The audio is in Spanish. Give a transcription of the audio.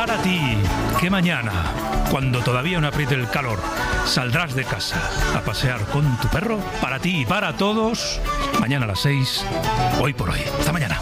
para ti, que mañana, cuando todavía no apriete el calor, saldrás de casa a pasear con tu perro. Para ti y para todos, mañana a las 6, Hoy por Hoy. Hasta mañana.